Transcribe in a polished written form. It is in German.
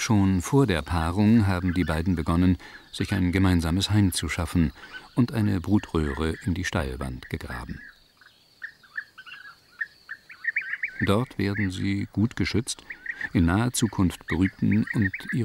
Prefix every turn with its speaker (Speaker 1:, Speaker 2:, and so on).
Speaker 1: Schon vor der Paarung haben die beiden begonnen, sich ein gemeinsames Heim zu schaffen und eine Brutröhre in die Steilwand gegraben. Dort werden sie, gut geschützt, in naher Zukunft brüten und